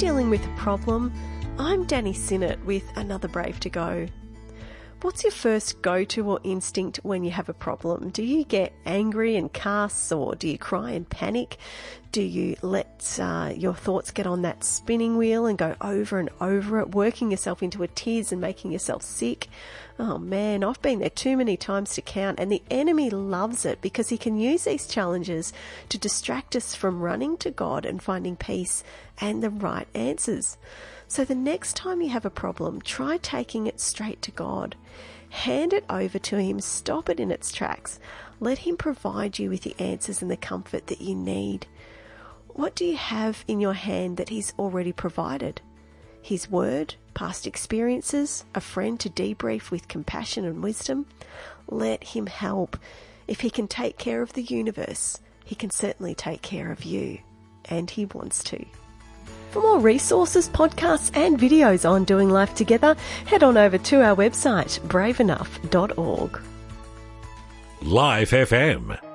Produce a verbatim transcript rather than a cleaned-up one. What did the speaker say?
dealing with a problem? I'm Danny Sinnott with another Brave to Go. What's your first go-to or instinct when you have a problem? Do you get angry and cuss, or do you cry and panic? Do you let uh, your thoughts get on that spinning wheel and go over and over it, working yourself into a tiz and making yourself sick? Oh man, I've been there too many times to count, and the enemy loves it because he can use these challenges to distract us from running to God and finding peace and the right answers. So the next time you have a problem, try taking it straight to God. Hand it over to him, stop it in its tracks. Let him provide you with the answers and the comfort that you need. What do you have in your hand that he's already provided? His word, past experiences, a friend to debrief with compassion and wisdom? Let him help. If he can take care of the universe, he can certainly take care of you. And he wants to. For more resources, podcasts and videos on doing life together, head on over to our website, brave enough dot org. Life F M.